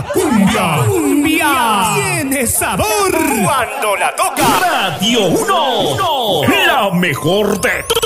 La cumbia tiene sabor cuando la toca Radio 1, la mejor de